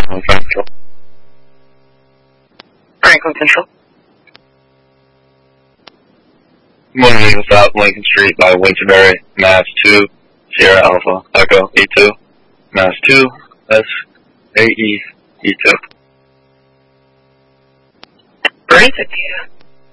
Central. Franklin Central. Morning South Lincoln Street by Winterberry, Mass 2, Sierra Alpha, Echo, E2, Mass 2, SAE, E2. Forensic data.